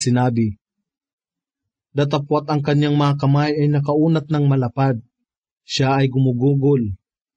sinabi, datapwat ang kanyang mga kamay ay nakaunat ng malapad. Siya ay gumugugol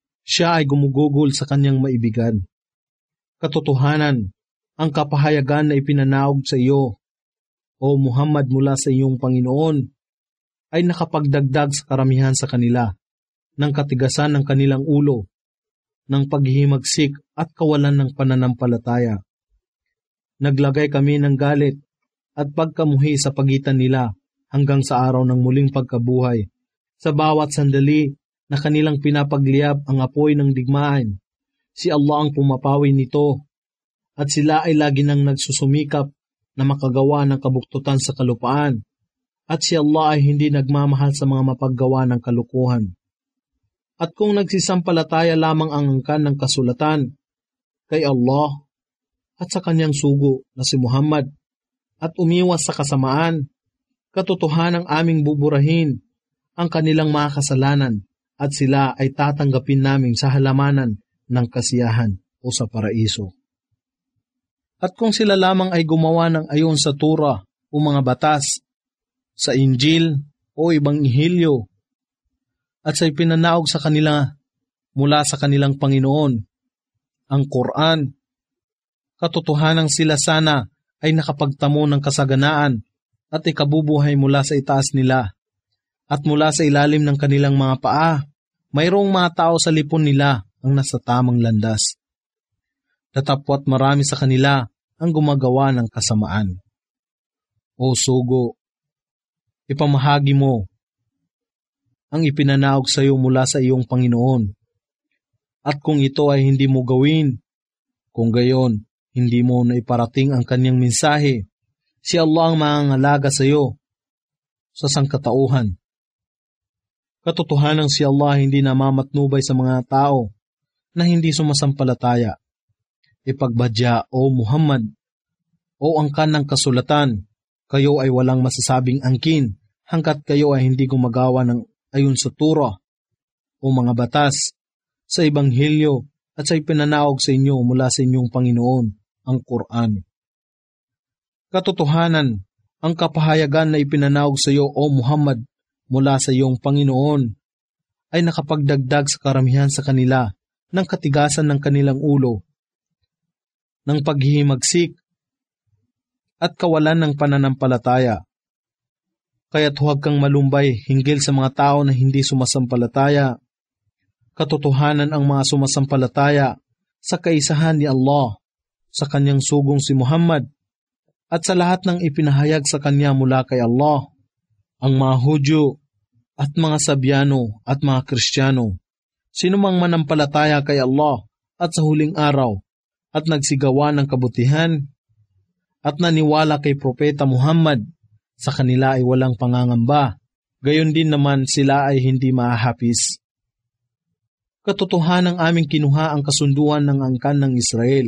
sa kanyang maibigan. Katotohanan, ang kapahayagan na ipinanaog sa iyo, O Muhammad, mula sa iyong Panginoon, ay nakapagdagdag sa karamihan sa kanila, ng katigasan ng kanilang ulo, ng paghihimagsik at kawalan ng pananampalataya. Naglagay kami ng galit at pagkamuhi sa pagitan nila hanggang sa araw ng muling pagkabuhay. Sa bawat sandali na kanilang pinapagliyab ang apoy ng digmaan, si Allah ang pumapawi nito, at sila ay lagi nang nagsusumikap na makagawa ng kabuktutan sa kalupaan, at si Allah ay hindi nagmamahal sa mga mapaggawa ng kalukuhan. At kung nagsisampalataya lamang ang angkan ng kasulatan kay Allah at sa kanyang sugo na si Muhammad at umiwas sa kasamaan, katotohanang aming buburahin ang kanilang mga kasalanan at sila ay tatanggapin namin sa halamanan ng kasiyahan o sa paraiso. At kung sila lamang ay gumawa ng ayon sa Torah o mga batas, sa Injil o ibang ihilyo, at sa ipinanaog sa kanila mula sa kanilang Panginoon, ang Quran, katotohanang sila sana ay nakapagtamo ng kasaganaan at ikabubuhay mula sa itaas nila, at mula sa ilalim ng kanilang mga paa, mayroong mga tao sa lipon nila ang nasa tamang landas. Datapwat marami sa kanila ang gumagawa ng kasamaan. O sugo, ipamahagi mo ang ipinanaog sa iyo mula sa iyong Panginoon. At kung ito ay hindi mo gawin, kung gayon, hindi mo na iparating ang kanyang mensahe, si Allah ang mangangalaga sa iyo sa sangkatauhan. Katotohanang si Allah hindi namamatnubay sa mga tao na hindi sumasampalataya. Ipagbadya, O Muhammad, o angkan ng kasulatan, kayo ay walang masasabing angkin hanggat kayo ay hindi gumagawa ng ayon sa Torah o mga batas, sa Ebanghelyo at sa ipinanaog sa inyo mula sa inyong Panginoon, ang Quran. Katotohanan, ang kapahayagan na ipinanaog sa iyo, O Muhammad, mula sa iyong Panginoon, ay nakapagdagdag sa karamihan sa kanila ng katigasan ng kanilang ulo, ng paghihimagsik at kawalan ng pananampalataya. Kaya't huwag kang malumbay hinggil sa mga tao na hindi sumasampalataya. Katotohanan ang mga sumasampalataya sa kaisahan ni Allah, sa kanyang sugong si Muhammad, at sa lahat ng ipinahayag sa kanya mula kay Allah, ang mga Hudyo at mga Sabyano at mga Kristiyano, sinumang manampalataya kay Allah at sa huling araw, at nagsigawa ng kabutihan, at naniwala kay Propeta Muhammad, sa kanila ay walang pangangamba, gayon din naman sila ay hindi mahahapis. Katotohanang aming kinuha ang kasunduan ng angkan ng Israel,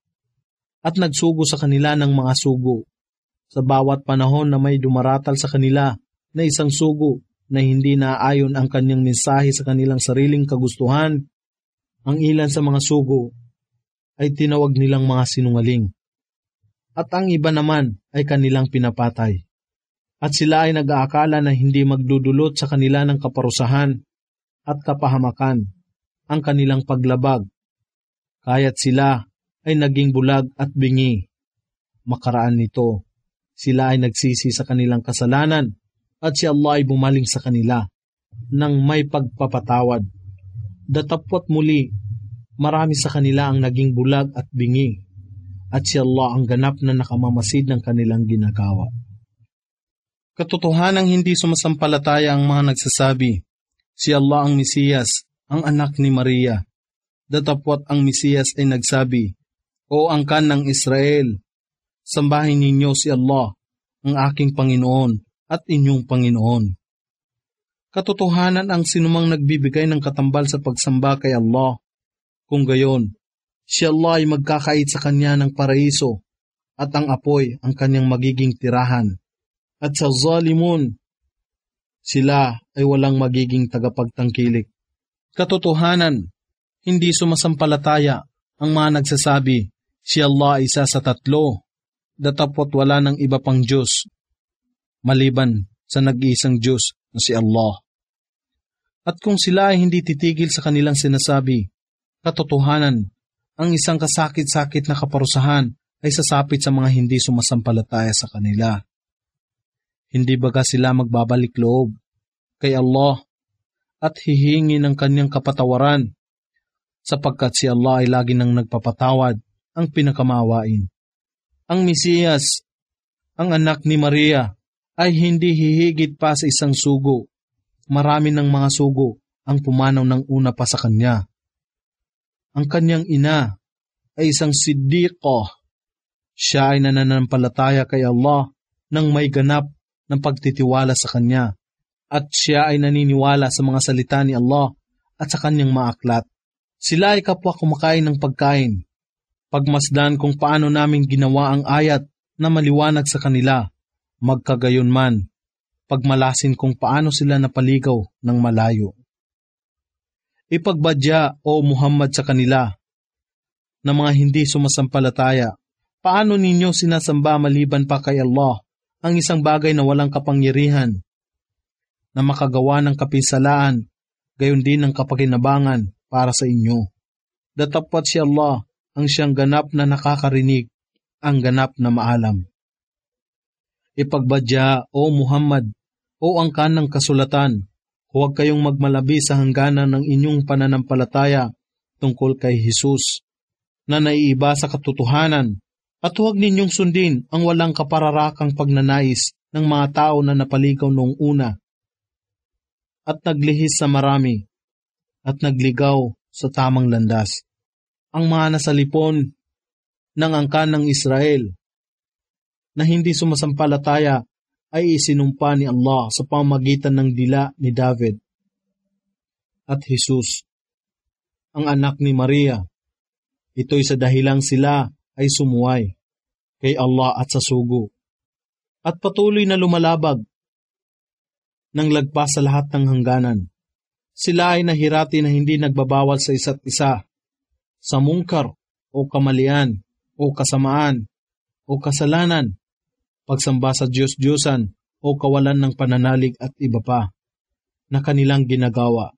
at nagsugo sa kanila ng mga sugo, sa bawat panahon na may dumaratal sa kanila na isang sugo na hindi naaayon ang kanyang mensahe sa kanilang sariling kagustuhan. Ang ilan sa mga sugo ay tinawag nilang mga sinungaling, at ang iba naman ay kanilang pinapatay. At sila ay nag-aakala na hindi magdudulot sa kanila ng kaparusahan at kapahamakan ang kanilang paglabag, kaya't sila ay naging bulag at bingi. Makaraan nito, sila ay nagsisi sa kanilang kasalanan, at si Allah ay bumaling sa kanila nang may pagpapatawad. Datapwat muli, marami sa kanila ang naging bulag at bingi, at si Allah ang ganap na nakamamasid ng kanilang ginagawa. Katotohanang hindi sumasampalataya ang mga nagsasabi, si Allah ang Mesiyas, ang anak ni Maria. Datapwat ang Mesiyas ay nagsabi, O angkan ng Israel, sambahin ninyo si Allah, ang aking Panginoon at inyong Panginoon. Katotohanan ang sinumang nagbibigay ng katambal sa pagsamba kay Allah. Kung gayon, si Allah ay magkakait sa kanya ng paraiso, at ang apoy ang kanyang magiging tirahan. At sa zalimun, sila ay walang magiging tagapagtangkilik. Katotohanan, hindi sumasampalataya ang mga nagsasabi, si Allah ay isa sa tatlo, datapot wala ng iba pang Diyos maliban sa nag-iisang Diyos na si Allah. At kung sila ay hindi titigil sa kanilang sinasabi, katotohanan, ang isang kasakit-sakit na kaparusahan ay sasapit sa mga hindi sumasampalataya sa kanila. Hindi baga sila magbabalik loob kay Allah at hihingi ng kanyang kapatawaran, sapagkat si Allah ay lagi nang nagpapatawad, ang pinakamawain. Ang Mesiyas, ang anak ni Maria, ay hindi hihigit pa sa isang sugo. Marami ng mga sugo ang pumanaw ng una pa sa kanya. Ang kanyang ina ay isang siddiqah. Siya ay nananampalataya kay Allah nang may ganap ng pagtitiwala sa kanya, at siya ay naniniwala sa mga salita ni Allah at sa kanyang mga aklat. Sila ay kapwa kumakain ng pagkain. Pagmasdan kung paano namin ginawa ang ayat na maliwanag sa kanila, magkagayon man, pagmalasin kung paano sila napaligaw ng malayo. Ipagbadya, O Muhammad, sa kanila na mga hindi sumasampalataya, paano ninyo sinasamba maliban pa kay Allah ang isang bagay na walang kapangyarihan, na makagawa ng kapisalaan, gayon din ng kapakinabangan para sa inyo. Datapwat si Allah ang siyang ganap na nakakarinig, ang ganap na maalam. Ipagbadya, O Muhammad, o angkan ng kasulatan, huwag kayong magmalabi sa hangganan ng inyong pananampalataya tungkol kay Jesus, na naiiba sa katotohanan, at huwag ninyong sundin ang walang kapararakang pagnanais ng mga tao na napaligaw noong una, at naglihis sa marami, at nagligaw sa tamang landas. Ang mga nasalipon ng angkan ng Israel na hindi sumasampalataya ay isinumpa ni Allah sa pamamagitan ng dila ni David at Jesus, ang anak ni Maria. Ito'y sa dahilang sila ay sumuway kay Allah at sa sugo, at patuloy na lumalabag ng lagpas sa lahat ng hangganan. Sila ay nahirati na hindi nagbabawal sa isa't isa, sa mungkar o kamalian o kasamaan o kasalanan, pagsamba sa Diyos-Diyosan o kawalan ng pananalig at iba pa na kanilang ginagawa.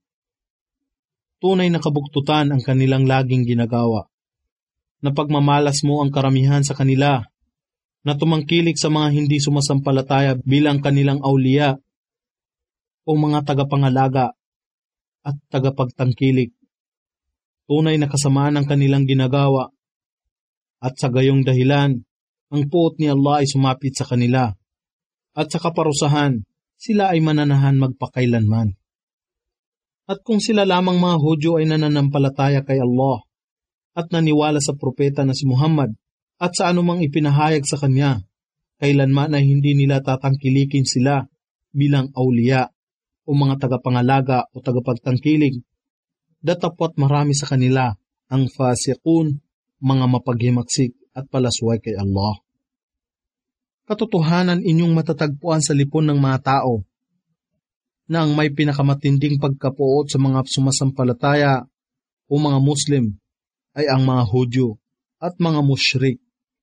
Tunay na kabuktutan ang kanilang laging ginagawa, na pagmamalas mo ang karamihan sa kanila, na tumangkilik sa mga hindi sumasampalataya bilang kanilang awliya o mga tagapangalaga at tagapagtangkilik. Tunay na kasamaan ang kanilang ginagawa, at sa gayong dahilan, ang puot ni Allah ay sumapit sa kanila, at sa kaparusahan, sila ay mananahan magpakailanman. At kung sila lamang mga Hudyo ay nananampalataya kay Allah, at naniwala sa propeta na si Muhammad, at sa anumang ipinahayag sa kanya, kailanman ay hindi nila tatangkilikin sila bilang awliya o mga tagapangalaga o tagapagtangkilig. Datapwat marami sa kanila ang fasiqun, mga mapaghimaksik at palasway kay Allah. Katotohanan, inyong matatagpuan sa lipon ng mga tao na ang may pinakamatinding pagkapuot sa mga sumasampalataya o mga Muslim ay ang mga Hudyo at mga musyrik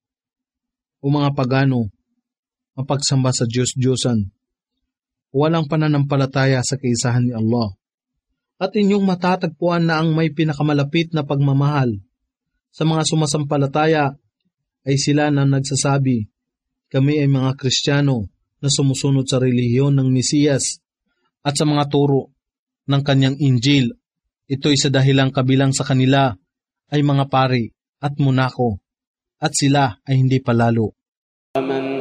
o mga pagano, mapagsamba sa Diyos-Diyosan, walang pananampalataya sa kaisahan ni Allah. At inyong matatagpuan na ang may pinakamalapit na pagmamahal sa mga sumasampalataya ay sila na nagsasabi, kami ay mga Kristiyano na sumusunod sa relihiyon ng Mesiyas at sa mga turo ng kanyang Injil. Ito'y sa dahilang kabilang sa kanila ay mga pari at monako, at sila ay hindi palalo.